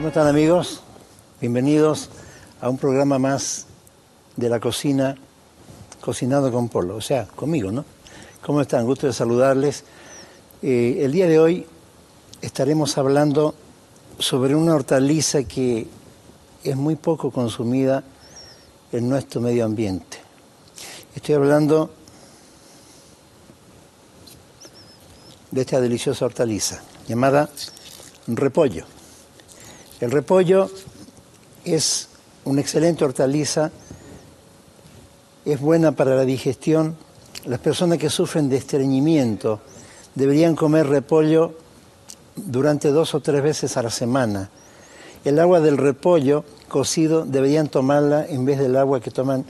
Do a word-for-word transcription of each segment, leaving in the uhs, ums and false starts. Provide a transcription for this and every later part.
¿Cómo están, amigos? Bienvenidos a un programa más de la cocina, Cocinando con Polo, o sea, conmigo, ¿no? ¿Cómo están? Gusto de saludarles. Eh, el día de hoy estaremos hablando sobre una hortaliza que es muy poco consumida en nuestro medio ambiente. Estoy hablando de esta deliciosa hortaliza llamada repollo. El repollo es una excelente hortaliza, es buena para la digestión. Las personas que sufren de estreñimiento deberían comer repollo durante dos o tres veces a la semana. El agua del repollo cocido deberían tomarla en vez del agua que toman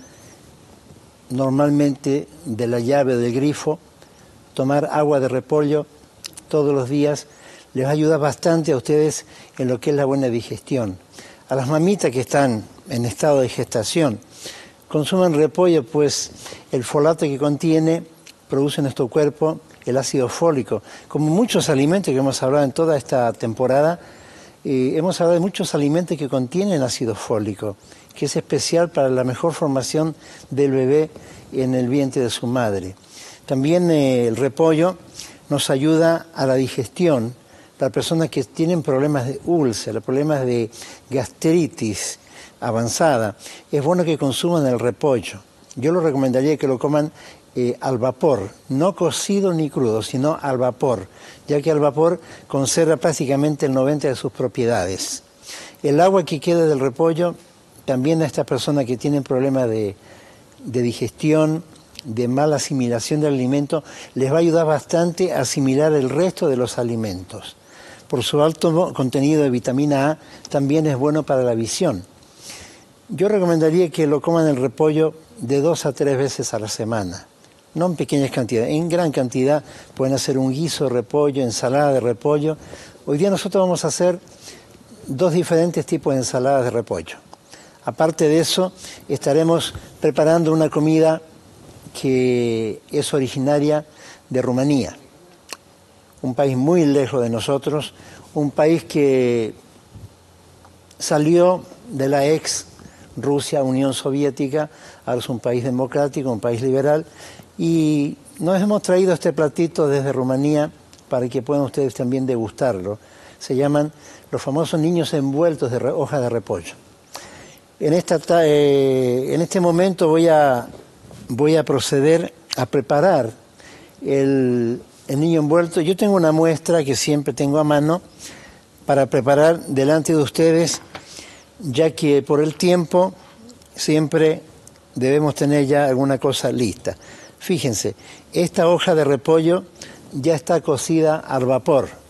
normalmente de la llave del grifo. Tomar agua de repollo todos los días les ayuda bastante a ustedes en lo que es la buena digestión. A las mamitas que están en estado de gestación, consuman repollo, pues el folato que contiene produce en nuestro cuerpo el ácido fólico. Como muchos alimentos que hemos hablado en toda esta temporada, eh, hemos hablado de muchos alimentos que contienen ácido fólico, que es especial para la mejor formación del bebé en el vientre de su madre. También eh, el repollo nos ayuda a la digestión. Para personas que tienen problemas de úlcera, problemas de gastritis avanzada, es bueno que consuman el repollo. Yo lo recomendaría que lo coman eh, al vapor, no cocido ni crudo, sino al vapor, ya que al vapor conserva prácticamente el noventa por ciento de sus propiedades. El agua que queda del repollo, también a estas personas que tienen problemas de, de digestión, de mala asimilación del alimento, les va a ayudar bastante a asimilar el resto de los alimentos. Por su alto contenido de vitamina A, también es bueno para la visión. Yo recomendaría que lo coman el repollo de dos a tres veces a la semana, no en pequeñas cantidades, en gran cantidad. Pueden hacer un guiso de repollo, ensalada de repollo. Hoy día nosotros vamos a hacer dos diferentes tipos de ensaladas de repollo. Aparte de eso, estaremos preparando una comida que es originaria de Rumanía, un país muy lejos de nosotros, un país que salió de la ex Rusia, Unión Soviética, ahora es un país democrático, un país liberal, y nos hemos traído este platito desde Rumanía para que puedan ustedes también degustarlo. Se llaman los famosos niños envueltos de hoja de repollo. En, esta, eh, en este momento voy a, voy a proceder a preparar el, el niño envuelto. Yo tengo una muestra que siempre tengo a mano para preparar delante de ustedes, ya que por el tiempo siempre debemos tener ya alguna cosa lista. Fíjense, esta hoja de repollo ya está cocida al vapor.